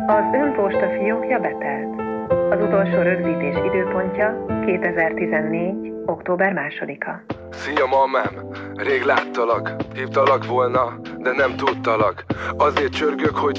Az ön postafiókja betelt. Az utolsó rögzítés időpontja 2014. október 2-a. Szia, mamám! Rég láttalak, hívtalak volna, de nem tudtalak. Azért csörgök, hogy